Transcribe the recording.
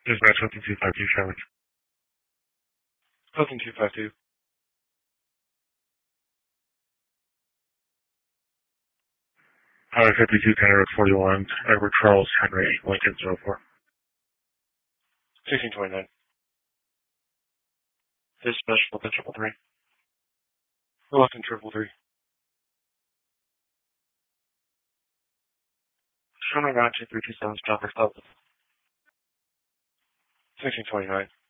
Dispatch 12252 Charlotte. 12252. Highway 52, County Road 41, Edward Charles Henry, Lincoln 04. 1629. Dispatch 133. Lincoln 333. Showing around 2327 Stop 1629.